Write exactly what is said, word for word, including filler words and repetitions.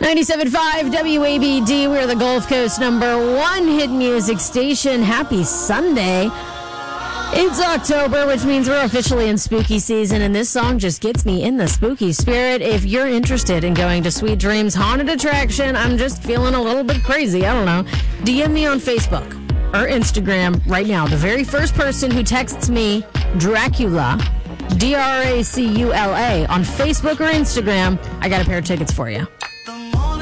ninety-seven point five W A B D. We're the Gulf Coast number one hit music station. Happy Sunday. It's October, which means we're officially in spooky season, and this song just gets me in the spooky spirit. If you're interested in going to Sweet Dreams Haunted Attraction, I'm just feeling a little bit crazy, I don't know, D M me on Facebook or Instagram right now. The very first person who texts me Dracula, D R A C U L A, on Facebook or Instagram, I got a pair of tickets for you.